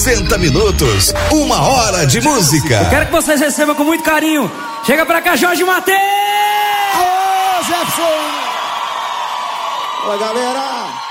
60 minutos, 1 hora de música. Eu quero que vocês recebam com muito carinho. Chega pra cá, Jorge Mateus! Alô, Jefferson! Oi, galera!